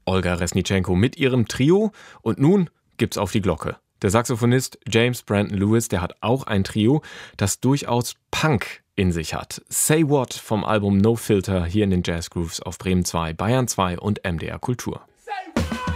Olga Resnitschenko mit ihrem Trio. Und nun gibt's auf die Glocke. Der Saxophonist James Brandon Lewis, der hat auch ein Trio, das durchaus Punk in sich hat. Say What vom Album No Filter hier in den Jazz Grooves auf Bremen 2, Bayern 2 und MDR Kultur.